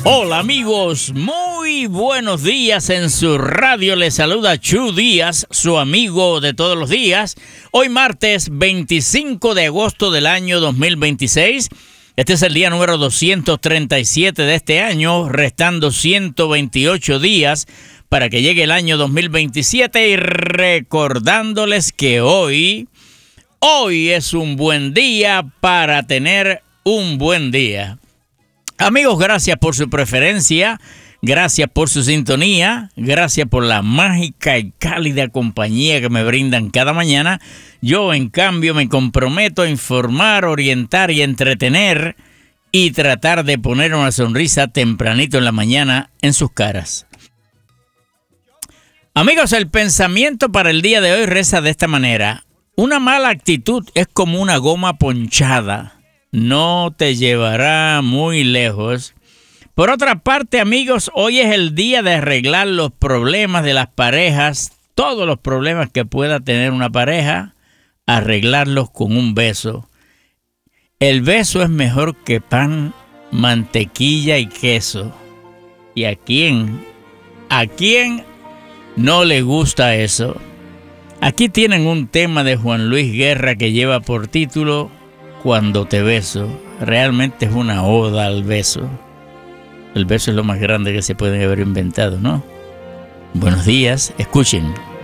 Hola amigos, muy buenos días en su radio. Les saluda Chu Díaz, su amigo de todos los días. Hoy martes 25 de agosto del año 2026. Este es el día número 237 de este año, restando 128 días para que llegue el año 2027 y recordándoles que hoy es un buen día para tener un buen día. Amigos, gracias por su preferencia, gracias por su sintonía, gracias por la mágica y cálida compañía que me brindan cada mañana. Yo, en cambio, me comprometo a informar, orientar y entretener y tratar de poner una sonrisa tempranito en la mañana en sus caras. Amigos, el pensamiento para el día de hoy reza de esta manera: una mala actitud es como una goma ponchada. No te llevará muy lejos. Por otra parte, amigos, hoy es el día de arreglar los problemas de las parejas. Todos los problemas que pueda tener una pareja, arreglarlos con un beso. El beso es mejor que pan, mantequilla y queso. ¿Y a quién no le gusta eso? Aquí tienen un tema de Juan Luis Guerra que lleva por título Cuando te beso. Realmente es una oda al beso. El beso es lo más grande que se puede haber inventado, ¿no? Buenos días, escuchen.